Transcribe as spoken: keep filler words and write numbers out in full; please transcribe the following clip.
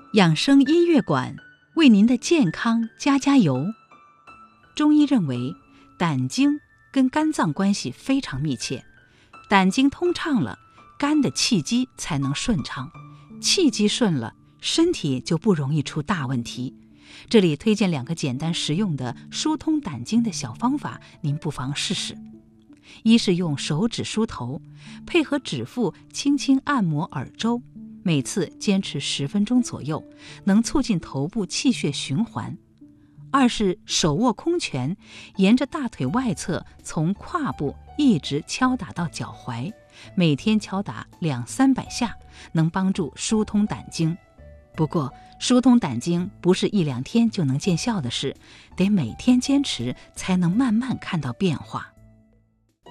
养生音乐馆为您的健康加加油。中医认为，胆经跟肝脏关系非常密切，胆经通畅了，肝的气机才能顺畅，气机顺了，身体就不容易出大问题。这里推荐两个简单实用的疏通胆经的小方法，您不妨试试。一是用手指梳头，配合指腹轻轻按摩耳周，每次坚持十分钟左右，能促进头部气血循环。二是手握空拳，沿着大腿外侧从胯部一直敲打到脚踝，每天敲打两三百下，能帮助疏通胆经。不过疏通胆经不是一两天就能见效的事，得每天坚持才能慢慢看到变化。